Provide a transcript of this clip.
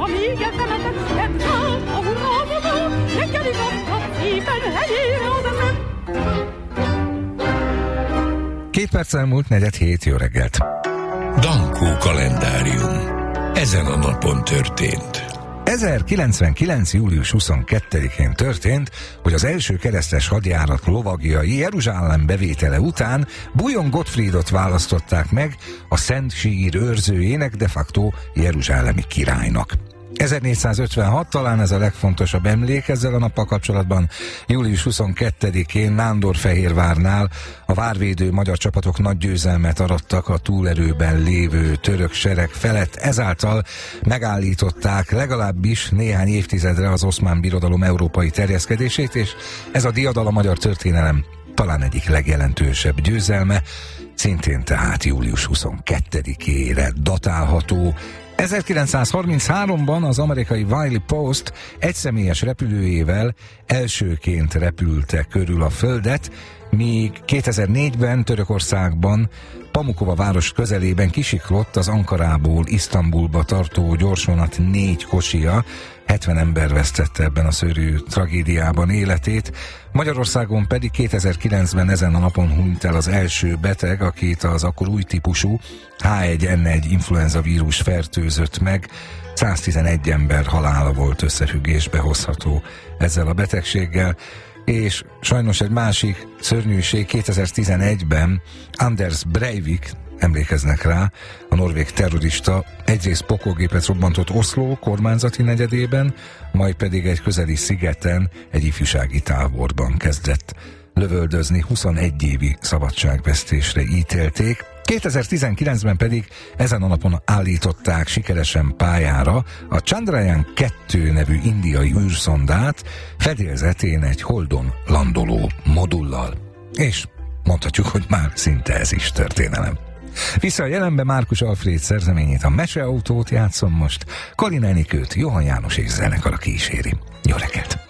amíg eltemetett, nem szállt a hurrávogó, reggeli napra szépen helyére odaszett. 2 perc elmúlt 4:07, jó reggelt! Dankó kalendárium. Ezen a napon történt. 1099. július 22-én történt, hogy az első keresztes hadjárat lovagjai Jeruzsálem bevétele után Bouillon Gottfriedot választották meg a Szent Sír őrzőjének, de facto jeruzsálemi királynak. 1456, talán ez a legfontosabb emlék ezzel a nappal kapcsolatban. Július 22-én Nándorfehérvárnál a várvédő magyar csapatok nagy győzelmet arattak a túlerőben lévő török sereg felett, ezáltal megállították legalábbis néhány évtizedre az Oszmán Birodalom európai terjeszkedését, és ez a diadal a magyar történelem talán egyik legjelentősebb győzelme, szintén tehát július 22-ére datálható. 1933-ban az amerikai Wiley Post egyszemélyes repülőjével elsőként repülte körül a Földet, míg 2004-ben Törökországban Pamukova város közelében kisiklott az Ankarából Isztambulba tartó gyorsvonat 4 kocsia, 70 ember vesztette ebben a szörnyű tragédiában életét. Magyarországon pedig 2009-ben ezen a napon hunyt el az első beteg, akit az akkor új típusú H1N1 influenza vírus fertőzött meg. 111 ember halála volt összefüggésbe hozható ezzel a betegséggel. És sajnos egy másik szörnyűség, 2011-ben Anders Breivik, emlékeznek rá, a norvég terrorista egyrészt pokolgépet robbantott Oszló kormányzati negyedében, majd pedig egy közeli szigeten, egy ifjúsági táborban kezdett lövöldözni, 21 évi szabadságvesztésre ítélték. 2019-ben pedig ezen a napon állították sikeresen pályára a Chandrayaan 2 nevű indiai űrszondát fedélzetén egy Holdon landoló modullal. És mondhatjuk, hogy már szinte ez is történelem. Vissza a jelenbe, Márkus Alfréd szerzeményét, a Meseautót játszom most. Karin Enikőt Johann János és zenekara kíséri. Jó reggelt!